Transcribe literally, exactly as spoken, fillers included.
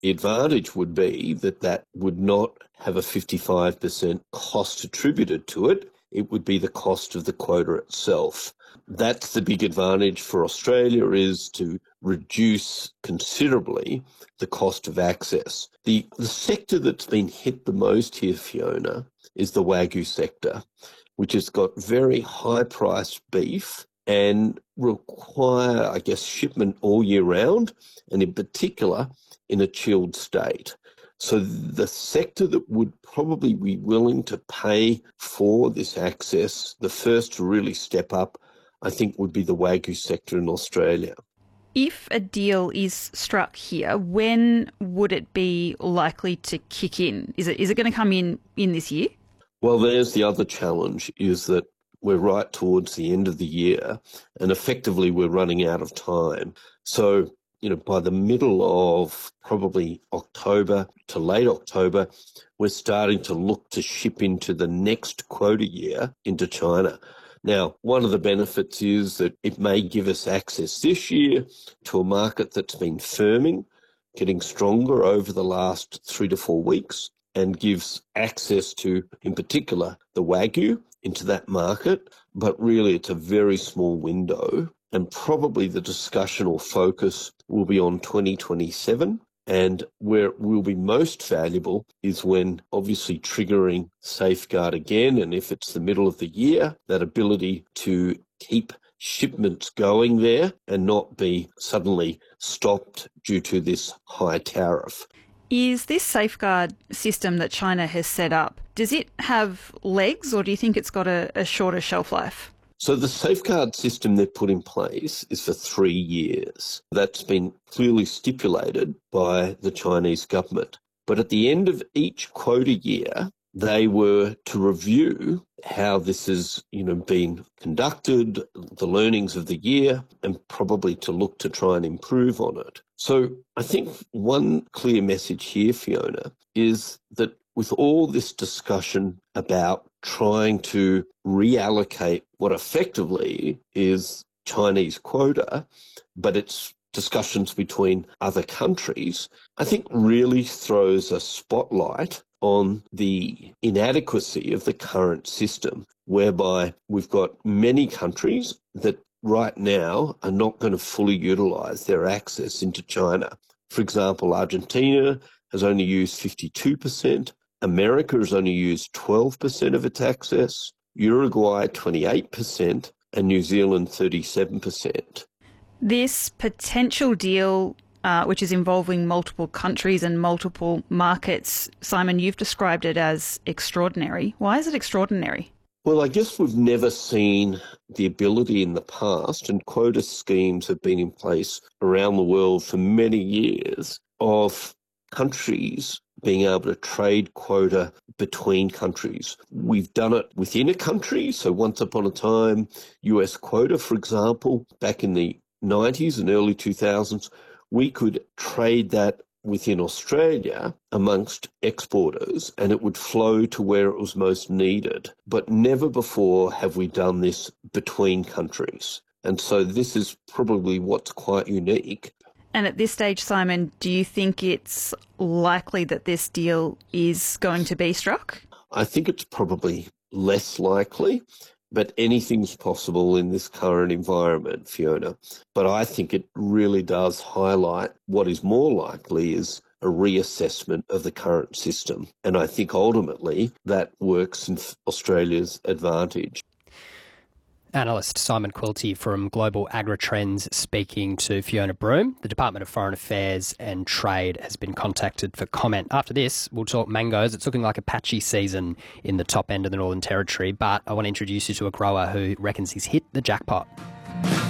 The advantage would be that that would not have a fifty-five percent cost attributed to it. It would be the cost of the quota itself. That's the big advantage for Australia, is to reduce considerably the cost of access. The, the sector that's been hit the most here, Fiona, is the Wagyu sector, which has got very high-priced beef and require, I guess, shipment all year round, and in particular in a chilled state. So the sector that would probably be willing to pay for this access, the first to really step up, I think, would be the Wagyu sector in Australia. If a deal is struck here, when would it be likely to kick in? Is it is it going to come in in this year? Well, there's the other challenge, is that we're right towards the end of the year and effectively we're running out of time. So, you know, by the middle of probably October to late October, we're starting to look to ship into the next quota year into China. Now, one of the benefits is that it may give us access this year to a market that's been firming, getting stronger over the last three to four weeks, and gives access to, in particular, the Wagyu into that market. But really, it's a very small window, and probably the discussion or focus will be on twenty twenty-seven. And where it will be most valuable is when obviously triggering Safeguard again, and if it's the middle of the year, that ability to keep shipments going there and not be suddenly stopped due to this high tariff. Is this safeguard system that China has set up, does it have legs, or do you think it's got a, a shorter shelf life? So the safeguard system they've put in place is for three years. That's been clearly stipulated by the Chinese government. But at the end of each quota year, they were to review how this has, you know, been conducted, the learnings of the year, and probably to look to try and improve on it. So I think one clear message here, Fiona, is that with all this discussion about trying to reallocate what effectively is Chinese quota, but it's discussions between other countries, I think really throws a spotlight on the inadequacy of the current system, whereby we've got many countries that right now are not going to fully utilise their access into China. For example, Argentina has only used fifty-two percent, America has only used twelve percent of its access, Uruguay twenty-eight percent, and New Zealand thirty-seven percent. This potential deal, uh, which is involving multiple countries and multiple markets, Simon, you've described it as extraordinary. Why is it extraordinary? Well, I guess we've never seen the ability in the past, and quota schemes have been in place around the world for many years, of countries being able to trade quota between countries. We've done it within a country. So once upon a time, U S quota, for example, back in the nineties and early two thousands, we could trade that within Australia amongst exporters, and it would flow to where it was most needed. But never before have we done this between countries. And so this is probably what's quite unique. And at this stage, Simon, do you think it's likely that this deal is going to be struck? I think it's probably less likely, but anything's possible in this current environment, Fiona. But I think it really does highlight what is more likely is a reassessment of the current system. And I think ultimately that works in Australia's advantage. Analyst Simon Quilty from Global Agritrends speaking to Fiona Broome. The Department of Foreign Affairs and Trade has been contacted for comment. After this, we'll talk mangoes. It's looking like a patchy season in the top end of the Northern Territory, but I want to introduce you to a grower who reckons he's hit the jackpot.